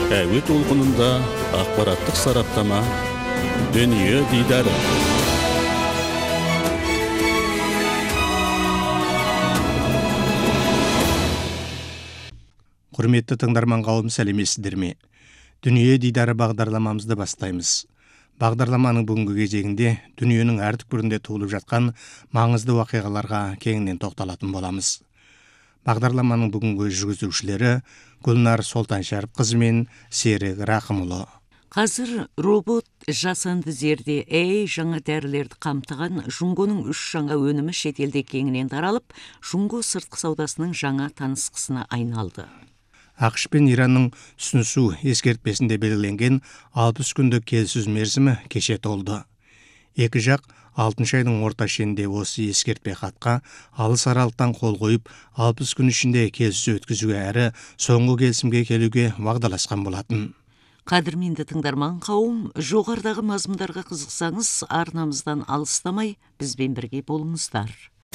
әуе толқынында ақпараттық сараптама, дүние дидары. Құрметті тыңдарман қауым, сәлеметсіздер ме? Дүние дидары бағдарламамызды бастаймыз. Бағдарламаның бүгінгі кезегінде дүниенің әр түкпірінде туылып жатқан маңызды оқиғаларға кеңінен тоқталатын боламыз. Бағдарламаның бүгінгі жүргізушілері Гүлнар Солтаншәріпқызы мен Серік Рақымұлы. Қазір робот жасанды зерде жаңа дәрілерді қамтыған Жунгоның 3 жаңа өнімі шетелде кеңінен таралып, Жунго сыртқы саудасының жаңа танысқысына айналды. ақш пен Иранның түсінісу ескертпесінде белгіленген 60 күндік келіссөз мерзімі кеше толды. Екі жақ 6 айдың орта шенінде осы ескертпе хатқа алыс аралықтан қол қойып, 60 күн ішінде келіссөз өткізуге әрі соңғы келісімге келуге уағдаласқан болатын. Қадірменді тыңдарман қауым, жоғарыдағы мазмұндарға қызықсаңыз, арнамыздан алыстамай бізбен бірге болыңыздар.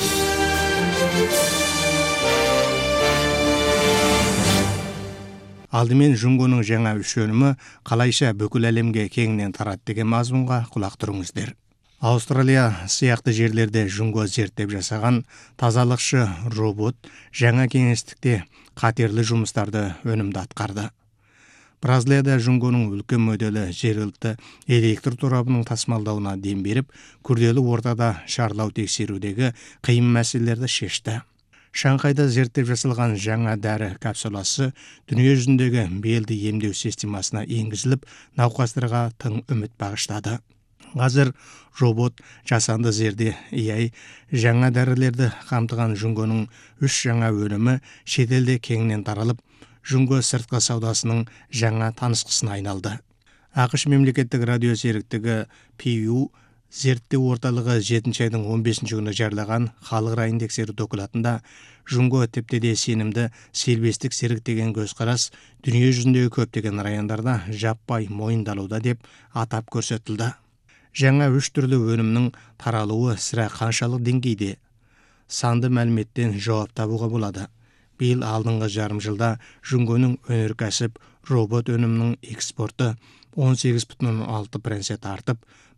Алдымен Жунгоның жаңа 3 өнімі қалайша бүкіл әлемге кеңінен тарады деген мазмұнға құлақ тұрыңыздар. Аустралия сияқты жерлерде Жунго зерттеп жасаған тазалықшы робот жаңа кеңістікте қатерлі жұмыстарды өнімді атқарды. Бразилияда Жунгоның үлкен моделі жергілікті электр торабының тасымалдауына дем беріп, күрделі ортада шарлау тексерудегі қиын мәселелерді шешті. Шанхайда зерттеп жасалған жаңа дәрі капсуласы дүние жүзіндегі белді емдеу системасына енгізіліп, науқастарға тың үміт бағыштады. Қазір робот жасанды зерде жаңа дәрілерді қамтыған Жунгоның 3 жаңа өнімі шетелде кеңінен таралып, Жунго сыртқы саудасының жаңа танысқысына айналды. ақш мемлекеттік радио серіктігі PU зерттеу орталығы 7 айдың 15 күні жарлаған халық райын тексеру докладында Жунго тіпті де сенімді сербестік серік деген көзқарас дүние жүзіндегі көптеген райондарда жаппай мойындалуда деп атап көрсетілді. Жаңа 3 түрлі өнімнің таралуы сірә қаншалық деңгейде? Санды мәліметтен жауап табуға болады. Биыл алдыңғы жарым жылда Жунгоның өнеркәсіп робот өнімнің экспорты 18,6% артып,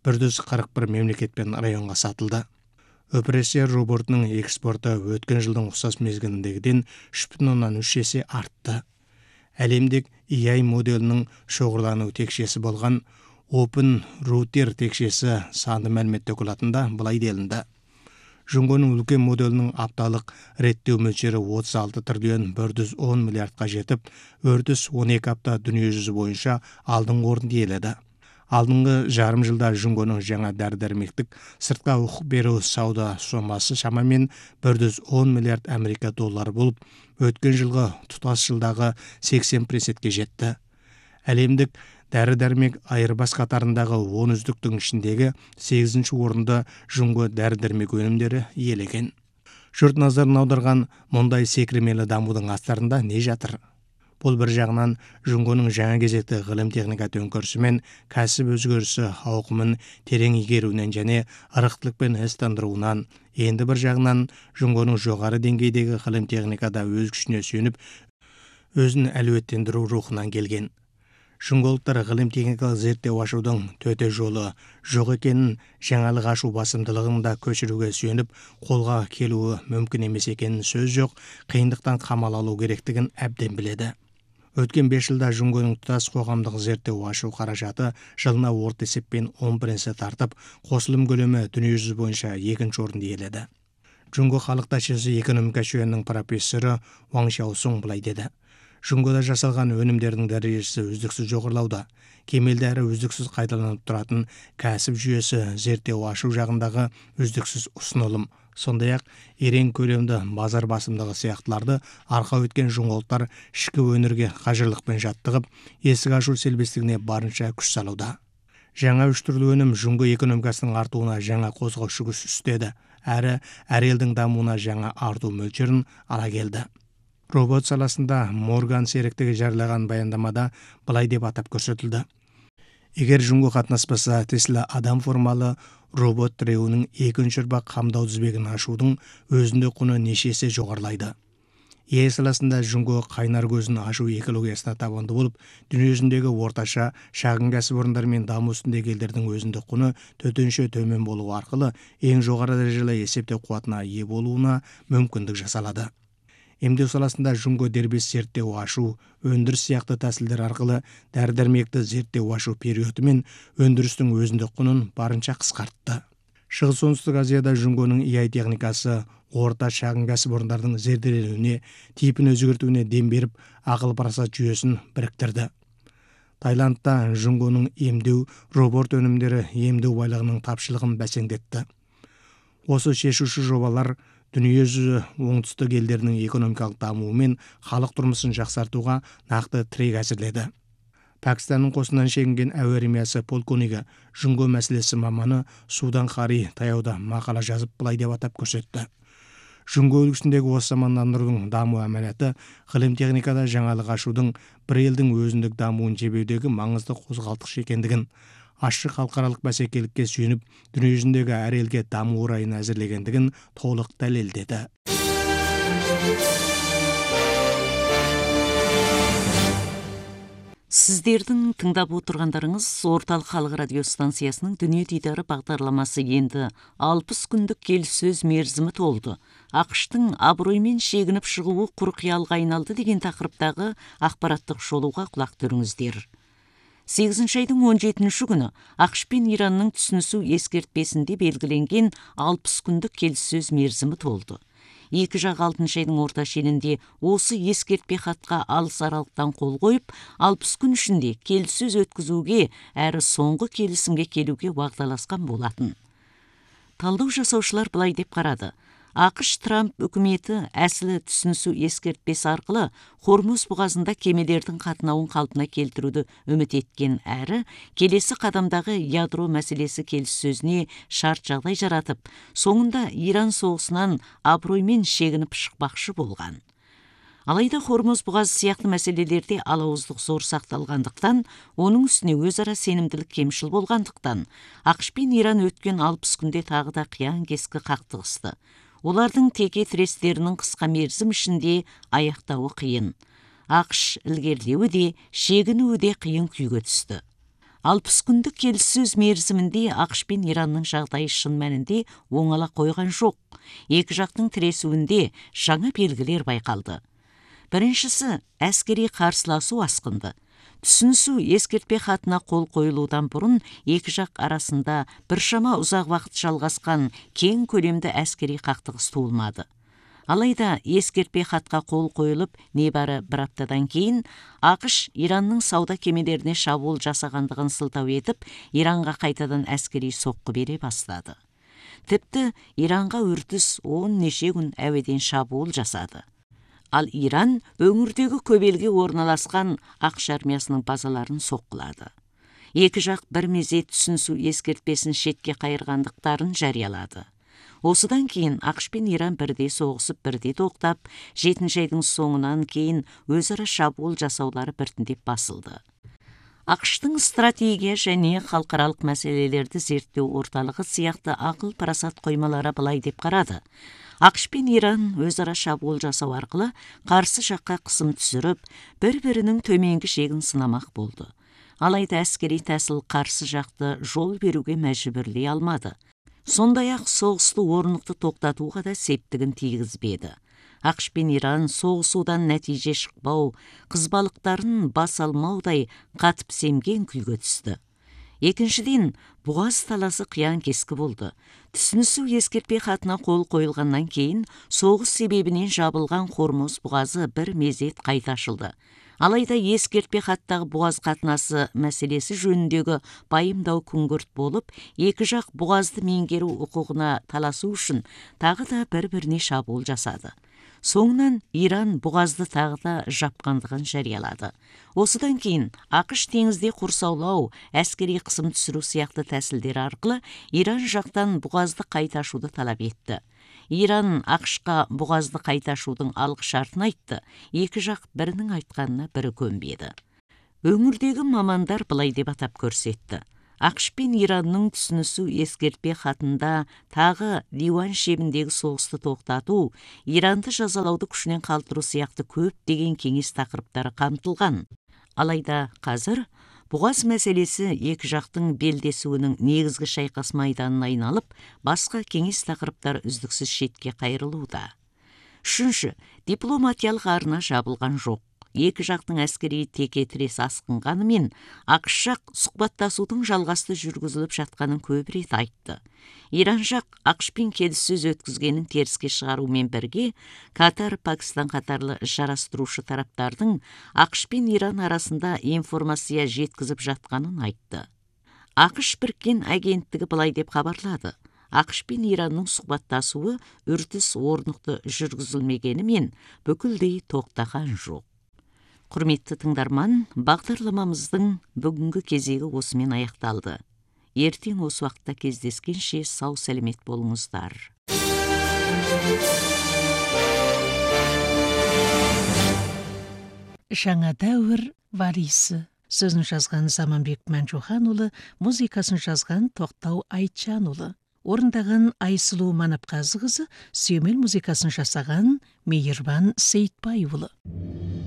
141 мемлекет пен районға сатылды. Операция роботының экспорты өткен жылдың ұқсас мезгіліндегіден 3,3 есе артты. Әлемдік моделінің шоғырлану текшесі болған Open Router текшесі санды мәлімет докладында былай делінді. Жунгоның үлкен моделінің апталық реттеу мөлшері 36 триллион 110 миллиардқа жетіп, 412 апта дүние жүзі бойынша алдыңғы орынды иеледі. Алдыңғы жарым жылда Жунгоның жаңа дәрі-дәрмектік сыртқа құқық беру сауда сомасы шамамен 110 миллиард Америка доллары болып, өткен жылғы тұтас жылдағы 80%-ке жетті. Әлемдік дәрі-дәрмек айырбас қатарындағы 10 үздіктің ішіндегі 8-ші орынды Жунго дәрі-дәрмек өнімдері иелеген. Жұрт назарын аударған мұндай секіремелі дамудың астарында не жатыр? Бұл бір жағынан Жунгоның жаңа кезекті ғылым-техника төңкерісі мен кәсіп өзгерісі ауқымын терең игеруінен және ырықтылықпен істандыруынан, енді бір жағынан Жунгоның жоғары деңгейдегі ғылым-техникада өз күшіне сүйеніп, өзін әлеуеттендіру рухынан келген. Жунголықтар ғылым-техникалық зерттеу ашудың төте жолы жоқ екенін, жаңалық ашу басымдылығында көшіруге сүйеніп, қолға келуі мүмкін емес екенін сөз жоқ, қиындықтан қамал алу керектігін әбден біледі. Өткен 5 жылда Жунгоның тұтас қоғамдық зерттеу ашу қаражаты жылына орта есеппен 10% артып, қосылым көлемі дүние жүзі бойынша 2-ші орынды иеледі. Жунго халық тәжірибесі экономика жүйенің профессоры Ваң Шаосун былай деді. Жунгода жасалған өнімдердің дәрежесі үздіксіз жоғарылауда. Кемелді әрі үздіксіз қайталанып тұратын кәсіп жүйесі зерттеу ашу жағындағы үздіксіз ұсынылым. Сондай-ақ ерен көлемді базар басымдығы сияқтыларды арқау еткен жунголықтар ішкі өнерге қажырлықпен жаттығып, есік ашу селбестігіне барынша күш салуда. Жаңа 3 түрлі өнім Жунго экономикасының артуына жаңа қозғаушы күш үстеді, әрі әр елдің дамуына жаңа арту мөлшерін ала келді. Робот саласында Морган серіктігі жариялаған баяндамада былай деп атап көрсетілді. Егер Жунго қатынаспаса, Tesla адам формалы робот тіреуінің 2-ші ұрпақ қамдау тізбегін ашудың өзінде құны нешесе жоғарылайды. ие саласында Жунго қайнар көзін ашу экологиясына табанды болып, дүниежүзіндегі орташа шағын кәсіпорындар мен даму үстіндегі елдердің өзіндік құны төтенше төмен болуы арқылы ең жоғары дәрежелі есептеу қуатына ие болуына мүмкіндік жасалады. Емдеу саласында Жунго дербес зерттеу ашу, өндіріс сияқты тәсілдер арқылы дәрі-дәрмекті зерттеу ашу периоды мен өндірістің өзіндік құнын барынша қысқартты. Шығыс оңтүстік Азияда Жунгоның AI техникасы орта шағын кәсіпорындардың зерделенуіне, типін өзгертуіне дем беріп, ақыл-парасат жүйесін біріктірді. Таиландта Жунгоның емдеу робот өнімдері емдеу байлығының тапшылығын бәсеңдетті. Осы шешуші жобалар дүниежүзі оңтүстік елдерінің экономикалық дамуы мен халық тұрмысын жақсартуға нақты тірек әзірледі. Пәкістанның қосынан шегінген әуе армиясы полковнигі Жунго мәселесі маманы Судан Хари таяуда мақала жазып былай деп атап көрсетті. Жунго үлгісіндегі осы замандандырудың даму әмәлияты ғылым техникада жаңалық ашудың бір елдің өзіндік дамуын жебеудегі маңызды қозғалтқыш екендігін, ашық халықаралық бәсекелікке сүйеніп, дүниежүзіндегі әр елге даму орайын әзірлегендігін толық дәлелдеді. Сіздердің тыңдап отырғандарыңыз орталық халық радио станциясының дүние дидары бағдарламасы. Енді 60 күндік келіссөз мерзімі толды. ақш-тың абыроймен шегініп шығуы құр қиялға айналды деген тақырыптағы ақпараттық шолуға құлақ түріңіздер. 8 айдың 17 күні ақш пен Иранның түсінісу ескертпесінде белгіленген 60 күндік келіссөз мерзімі толды. Екі жақ 6 айдың орта шенінде осы ескертпе хатқа алыс аралықтан қол қойып, 60 күн ішінде келіссөз өткізуге әрі соңғы келісімге келуге уағдаласқан болатын. Талдау жасаушылар былай деп қарады. ақш Трамп үкіметі әсілі түсінісу ескертпесі арқылы Хормуз бұғазында кемелердің қатынауын қалпына келтіруді үміт еткен әрі келесі қадамдағы ядро мәселесі келіссөзіне шарт жағдай жаратып, соңында Иран соғысынан абыроймен шегініп шықпақшы болған. Алайда Хормуз бұғазы сияқты мәселелерде алауыздық зор сақталғандықтан, оның үстіне өзара сенімділік кемшіл болғандықтан, ақш пен Иран өткен 60 күнде тағы да қиян кескі қақтығысты. Олардың теке тірестерінің қысқа мерзім ішінде аяқтауы қиын. ақш ілгерілеуі де, шегінуі де қиын күйге түсті. 60 күндік келіссөз мерзімінде ақш пен Иранның жағдайы шын мәнінде оңала қойған жоқ. Екі жақтың тіресуінде жаңа белгілер байқалды. Біріншісі, әскери қарсыласу асқынды. Түсінісу ескертпе хатына қол қойылудан бұрын екі жақ арасында біршама ұзақ уақыт жалғасқан кең көлемді әскери қақтығыс туылмады. Алайда ескертпе хатқа қол қойылып, небәрі бір аптадан кейін ақш Иранның сауда кемелеріне шабуыл жасағандығын сылтау етіп, Иранға қайтадан әскери соққы бере бастады. Тіпті Иранға үрдіс 10 неше күн әуеден шабуыл жасады. Ал Иран өңірдегі көбелге орналасқан ақш армиясының базаларын соққылады. Екі жақ бір мезет түсінісу ескертпесін шетке қайырғандықтарын жариялады. Осыдан кейін ақш пен Иран бірде соғысып, бірде тоқтап, 7 айдың соңынан кейін өзара шабуыл жасаулары біртіндеп басылды. ақш-тың стратегия және халықаралық мәселелерді зерттеу орталығы сияқты ақыл парасат қоймалары былай деп қарады. ақш пен Иран өзара шабуыл жасау арқылы қарсы жаққа қысым түсіріп, бір-бірінің төменгі шегін сынамақ болды. Алайда әскери тәсіл қарсы жақты жол беруге мәжбүрлей алмады. Сондай-ақ соғысты орнықты тоқтатуға да септігін тигізбеді. ақш пен Иран соғысудан нәтиже шықпау, қызбалықтарын бас алмаудай қатып семген күйге түсті. Екіншіден, бұғаз таласы қиян кескі болды. Түсінісу ескертпе хатына қол қойылғаннан кейін соғыс себебінен жабылған Хормуз бұғазы бір мезет қайта ашылды. Алайда ескертпе хаттағы бұғаз қатынасы мәселесі жөніндегі пайымдау күңгірт болып, екі жақ бұғазды меңгеру құқығына таласу үшін тағы да бір-біріне шабуыл жасады. Соңынан Иран бұғазды тағы да жапқандығын жариялады. Осыдан кейін ақш теңізде құрсаулау, әскери қысым түсіру сияқты тәсілдер арқылы Иран жақтан бұғазды қайта ашуды талап етті. Иран ақшқа бұғазды қайта ашудың алғы шартын айтты. Екі жақ бірінің айтқанына бірі көнбеді. Өңірдегі мамандар былай деп атап көрсетті. ақш пен Иранның түсінісу ескертпе хатында тағы Ливан шебіндегі соғысты тоқтату, Иранды жазалауды күшінен қалдыру сияқты көптеген кеңес тақырыптары қамтылған. Алайда қазір бұғаз мәселесі екі жақтың белдесуінің негізгі шайқас майданына айналып, басқа кеңес тақырыптар үздіксіз шетке қайырылуда. Үшінші, дипломатиялық арна жабылған жоқ. Екі жақтың әскери текетірес асқынғанымен, ақш жақ сұхбаттасудың жалғасты жүргізіліп жатқанын көп рет айтты. Иран жақ ақшпен келіссөз өткізгенін теріске шығарумен бірге, Катар, Пакистан қатарлы жарастырушы тараптардың ақш пен Иран арасында информация жеткізіп жатқанын айтты. ақш біріккен агенттігі былай деп хабарлады: ақш пен Иранның сұхбаттасуы үрдіс орнықты жүргізілмегенімен бүкілдей тоқтаған жоқ. Құрметті тыңдарман, бағдарламамыздың бүгінгі кезегі осымен аяқталды. Ертең осы уақытта кездескенше сау сәлемет болыңыздар. Жаңа дәуір варисі. Сөзін жазған Заманбек Мәнжуханұлы, музыкасын жазған Тоқтау Айтжанұлы. Орындаған Айсұлу Манапқазықызы, сүйемел музыкасын жасаған Мейірбан Сейітбайұлы.